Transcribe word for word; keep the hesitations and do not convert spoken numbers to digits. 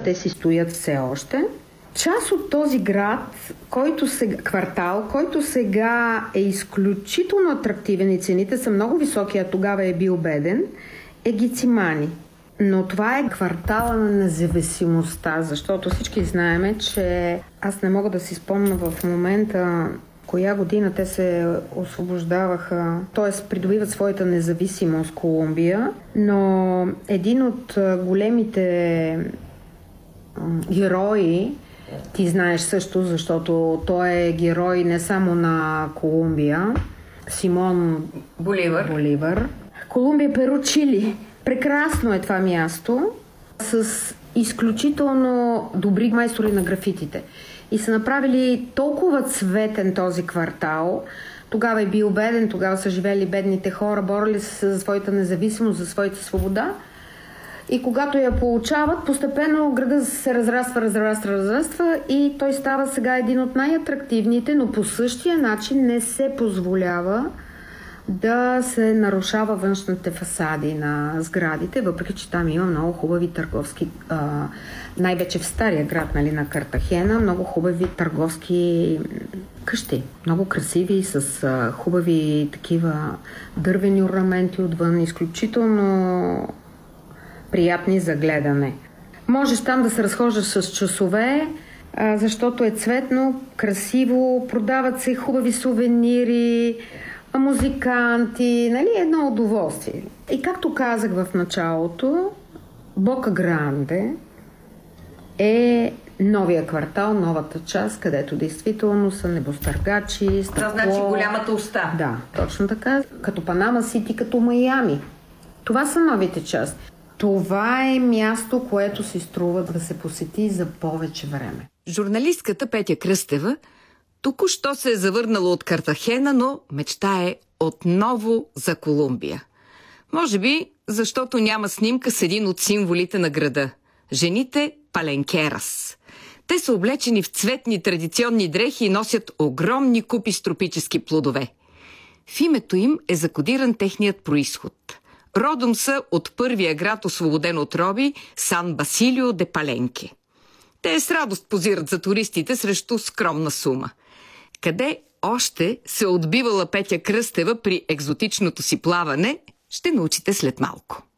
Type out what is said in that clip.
те си стоят все още. Част от този град, който сега, квартал, който сега е изключително атрактивен и цените са много високи, а тогава е бил беден, е Гецимани. Но това е квартала на независимостта, защото всички знаеме, че аз не мога да си спомня в момента коя година те се освобождаваха, т.е. придобиват своята независимост Колумбия, но един от големите герои, ти знаеш също, защото той е герой не само на Колумбия, Симон Боливар. Боливар. Колумбия, Перу, Чили. Прекрасно е това място с изключително добри майстори на графитите. И са направили толкова цветен този квартал. Тогава е бил беден, тогава са живели бедните хора, борили се за своята независимост, за своята свобода. И когато я получават, постепенно града се разраства, разраства, разраства и той става сега един от най-атрактивните, но по същия начин не се позволява да се нарушава външните фасади на сградите, въпреки че там има много хубави търговски, а, най-вече в стария град, нали, на Картахена, много хубави търговски къщи. Много красиви, с а, хубави такива дървени орнаменти отвън, изключително приятни за гледане. Можеш там да се разхождаш с часове, а, защото е цветно, красиво, продават се хубави сувенири, музиканти, нали, едно удоволствие. И както казах в началото, Бока Гранде е новия квартал, новата част, където действително са небостъргачи, стъкло. Това значи голямата уста. Да, точно така. Като Панама Сити, като Майами. Това са новите части. Това е място, което си струва да се посети за повече време. Журналистката Петя Кръстева току-що се е завърнала от Картахена, но мечтае отново за Колумбия. Може би, защото няма снимка с един от символите на града – жените паленкерас. Те са облечени в цветни традиционни дрехи и носят огромни купи с тропически плодове. В името им е закодиран техният происход. Родом са от първия град, освободен от роби, Сан Басилио де Паленке. Те с радост позират за туристите срещу скромна сума. Къде още се отбивала Петя Кръстева при екзотичното си плаване, ще научите след малко.